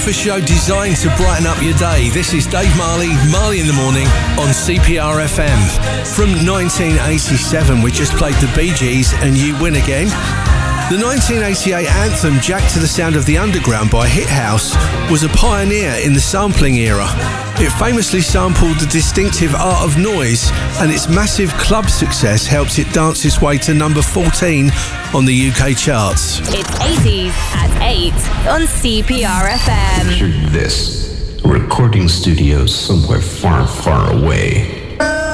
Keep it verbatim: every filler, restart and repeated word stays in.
breakfast show designed to brighten up your day. This is Dave Marley, Marley in the Morning on C P R F M. From nineteen eighty-seven, we just played the Bee Gees and You Win Again. The nineteen eighty-eight anthem Jack to the Sound of the Underground by Hit House was a pioneer in the sampling era. It famously sampled the distinctive Art of Noise, and its massive club success helped it dance its way to number fourteen on the U K charts. It's eighties at eight on C P R F M. Picture this, a recording studio somewhere far, far away.